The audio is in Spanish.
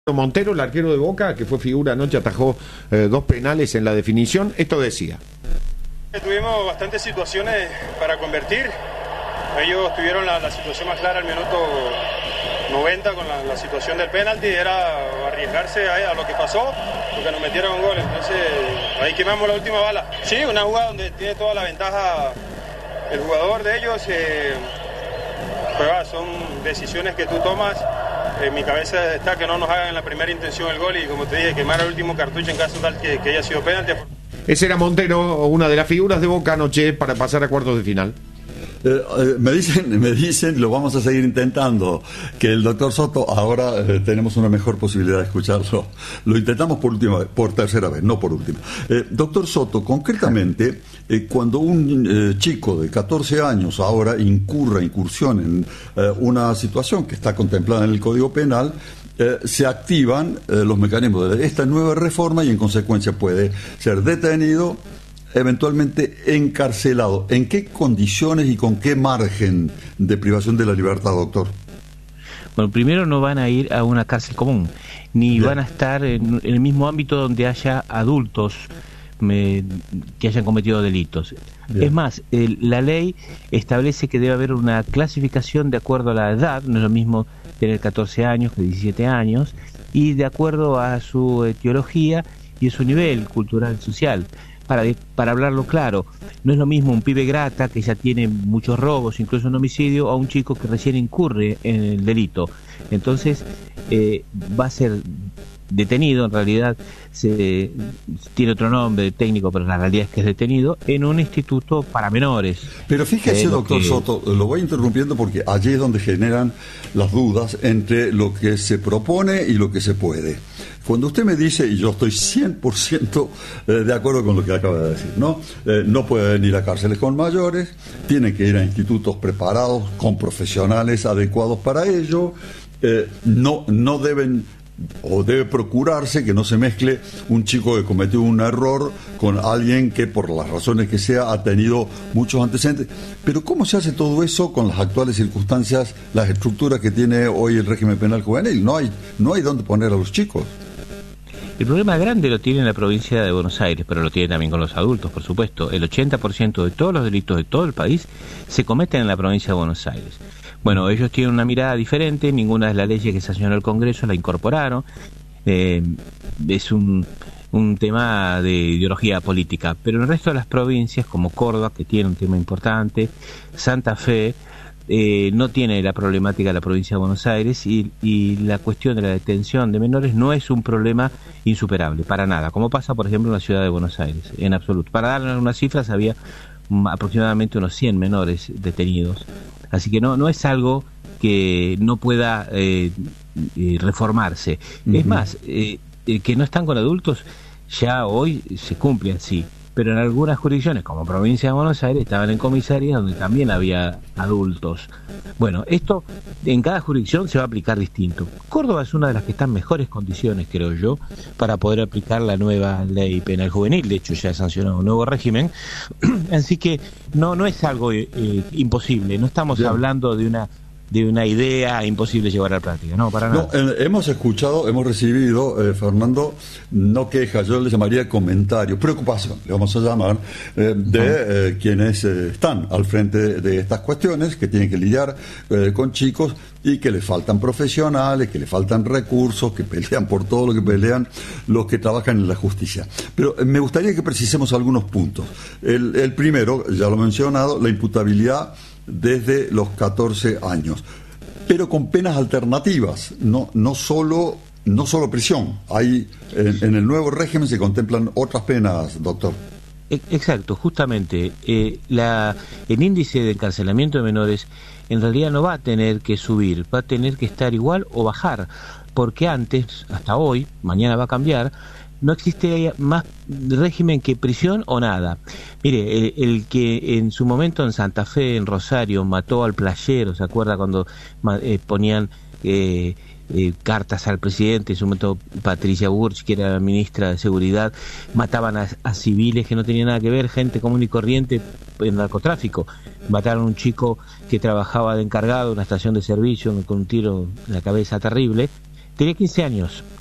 Montero, el arquero de Boca, que fue figura anoche, atajó 2 penales en la definición. Esto decía: tuvimos bastantes situaciones para convertir. Ellos tuvieron la situación más clara al minuto 90 con la situación del penalti. Era arriesgarse a lo que pasó, porque nos metieron un gol. Entonces ahí quemamos la última bala. Sí, una jugada donde tiene toda la ventaja el jugador de ellos. Son decisiones que tú tomas. En mi cabeza está que no nos hagan en la primera intención el gol y, como te dije, quemar el último cartucho en caso tal que haya sido penalti. Ese era Montero, una de las figuras de Boca anoche para pasar a cuartos de final. Me dicen, lo vamos a seguir intentando, que el doctor Soto, ahora tenemos una mejor posibilidad de escucharlo. Lo intentamos por tercera vez, no por última. Doctor Soto, concretamente, cuando un chico de 14 años ahora incursión en una situación que está contemplada en el Código Penal, se activan los mecanismos de esta nueva reforma y en consecuencia puede ser detenido, eventualmente encarcelado. ¿En qué condiciones y con qué margen de privación de la libertad, doctor? Bueno, primero no van a ir a una cárcel común, ni van a estar en el mismo ámbito donde haya adultos que hayan cometido delitos. Bien. Es más, la ley establece que debe haber una clasificación de acuerdo a la edad. No es lo mismo tener 14 años que 17 años, y de acuerdo a su etiología y a su nivel cultural y social. Para hablarlo claro, no es lo mismo un pibe grata que ya tiene muchos robos, incluso un homicidio, a un chico que recién incurre en el delito. Entonces va a ser detenido, en realidad tiene otro nombre técnico, pero la realidad es que es detenido en un instituto para menores. Pero fíjese, doctor Soto, lo voy interrumpiendo porque allí es donde generan las dudas entre lo que se propone y lo que se puede. Cuando usted me dice, y yo estoy 100% de acuerdo con lo que acaba de decir, no pueden ir a cárceles con mayores, tienen que ir a institutos preparados con profesionales adecuados para ello, no deben, o debe procurarse que no se mezcle un chico que cometió un error con alguien que por las razones que sea ha tenido muchos antecedentes. Pero ¿cómo se hace todo eso con las actuales circunstancias, las estructuras que tiene hoy el régimen penal juvenil? No hay dónde poner a los chicos. El problema grande lo tiene en la provincia de Buenos Aires, pero lo tiene también con los adultos, por supuesto. El 80% de todos los delitos de todo el país se cometen en la provincia de Buenos Aires. Bueno, ellos tienen una mirada diferente, ninguna de las leyes que sancionó el Congreso la incorporaron. Es un tema de ideología política, pero en el resto de las provincias, como Córdoba, que tiene un tema importante, Santa Fe, no tiene la problemática de la provincia de Buenos Aires, y la cuestión de la detención de menores no es un problema insuperable, para nada, como pasa, por ejemplo, en la ciudad de Buenos Aires, en absoluto. Para darle unas cifras, había aproximadamente unos 100 menores detenidos. Así que no es algo que no pueda reformarse. Uh-huh. Es más, que no están con adultos ya hoy se cumple así, pero en algunas jurisdicciones, como provincia de Buenos Aires, estaban en comisarías donde también había adultos. Bueno, esto en cada jurisdicción se va a aplicar distinto. Córdoba es una de las que está en mejores condiciones, creo yo, para poder aplicar la nueva ley penal juvenil. De hecho, ya ha sancionado un nuevo régimen. Así que no es algo imposible. No estamos hablando de una idea imposible llevar a la práctica, no, para nada. Hemos recibido, Fernando, no quejas, yo le llamaría comentario, preocupación, le vamos a llamar, de quienes están al frente de estas cuestiones, que tienen que lidiar con chicos y que les faltan profesionales, que les faltan recursos, que pelean por todo lo que pelean los que trabajan en la justicia. Pero me gustaría que precisemos algunos puntos. El primero, ya lo he mencionado, la imputabilidad desde los 14 años, pero con penas alternativas, no solo prisión. Hay en el nuevo régimen se contemplan otras penas, doctor. Exacto, justamente el índice de encarcelamiento de menores en realidad no va a tener que subir, va a tener que estar igual o bajar, porque antes, hasta hoy, mañana va a cambiar, no existe más régimen que prisión o nada. Mire, el que en su momento en Santa Fe, en Rosario, mató al playero, ¿se acuerda cuando ponían cartas al presidente? En su momento Patricia Burch, que era ministra de Seguridad, mataban a civiles que no tenían nada que ver, gente común y corriente en narcotráfico. Mataron a un chico que trabajaba de encargado en una estación de servicio con un tiro en la cabeza terrible. Tenía 15 años.